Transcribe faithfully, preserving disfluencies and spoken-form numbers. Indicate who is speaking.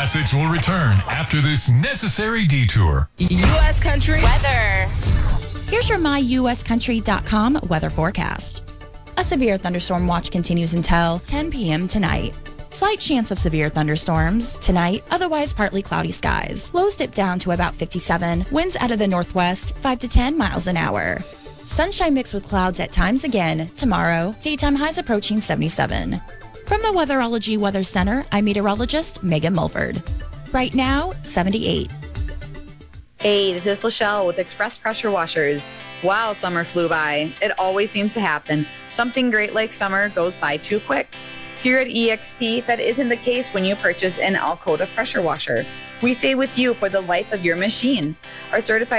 Speaker 1: Classics will return after this necessary detour.
Speaker 2: U S Country
Speaker 3: Weather.
Speaker 4: Here's your my U S country dot com weather forecast. A severe thunderstorm watch continues until ten p.m. tonight. Slight chance of severe thunderstorms tonight, otherwise partly cloudy skies. Lows dip down to about fifty-seven, winds out of the northwest, five to ten miles an hour. Sunshine mixed with clouds at times again tomorrow, daytime highs approaching seventy-seven. From the Weatherology Weather Center, I'm meteorologist Megan Mulford. Right now, seventy-eight.
Speaker 5: Hey, this is Lachelle with Express Pressure Washers. Wow, summer flew by. It always seems to happen. Something great like summer goes by too quick. Here at E X P, that isn't the case when you purchase an Alcoda pressure washer. We stay with you for the life of your machine. Our certified